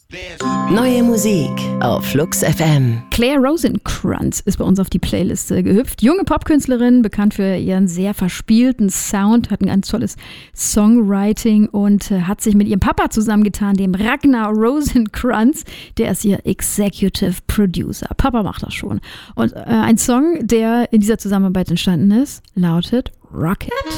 Neue Musik auf Flux FM. Claire Rosencrantz ist bei uns auf die Playliste gehüpft. Junge Popkünstlerin, bekannt für ihren sehr verspielten Sound, hat ein ganz tolles Songwriting und hat sich mit ihrem Papa zusammengetan, dem Ragnar Rosencrantz. Der ist ihr Executive Producer. Papa macht das schon. Und ein Song, der in dieser Zusammenarbeit entstanden ist, lautet Rocket.